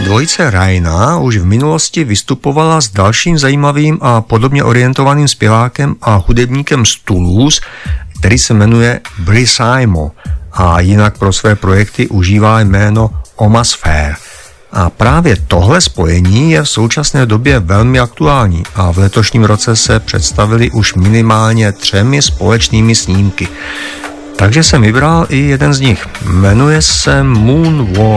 dvojice Raina už v minulosti vystupovala s dalším zajímavým a podobně orientovaným zpěvákem a hudebníkem z Toulouse, který se jmenuje Brisimo a jinak pro své projekty užívá jméno Omasphère. A právě tohle spojení je v současné době velmi aktuální a v letošním roce se představili už minimálně 3 společnými snímky. Takže jsem vybral i jeden z nich. Jmenuje se Moonwalk.